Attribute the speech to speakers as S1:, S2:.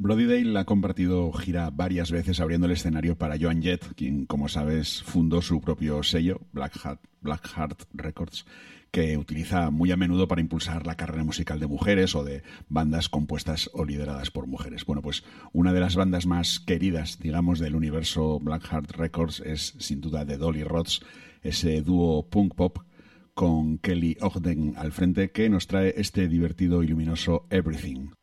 S1: Brody Dalle ha compartido gira varias veces abriendo el escenario para Joan Jett, quien, como sabes, fundó su propio sello, Black Heart Records, que utiliza muy a menudo para impulsar la carrera musical de mujeres o de bandas compuestas o lideradas por mujeres. Bueno, pues una de las bandas más queridas, digamos, del universo Black Heart Records es sin duda The Dolly Rods, ese dúo punk pop con Kelly Ogden al frente que nos trae este divertido y luminoso Everything.